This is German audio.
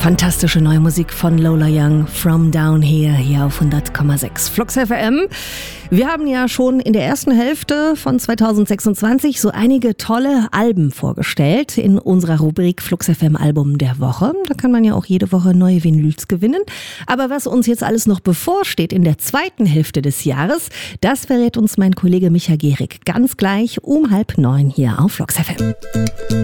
Fantastische neue Musik von Lola Young, From Down Here, hier auf 100,6 Flux FM. Wir haben ja schon in der ersten Hälfte von 2026 so einige tolle Alben vorgestellt in unserer Rubrik Flux FM Album der Woche. Da kann man ja auch jede Woche neue Vinyls gewinnen. Aber was uns jetzt alles noch bevorsteht in der zweiten Hälfte des Jahres, das verrät uns mein Kollege Micha Gehrig ganz gleich um 8:30 hier auf Flux FM.